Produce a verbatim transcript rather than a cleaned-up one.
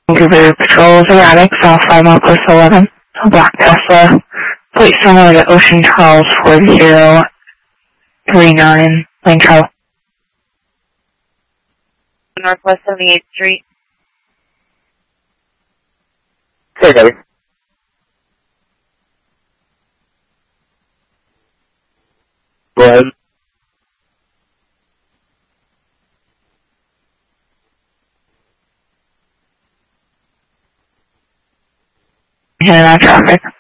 Vancouver Patrol, erratic, South five mile course eleven, Black Tesla, plate similar to Ocean Charles four zero three nine, lane travel. Northwest seventy-eighth Street. Okay, Debbie. Go ahead. Heading on traffic.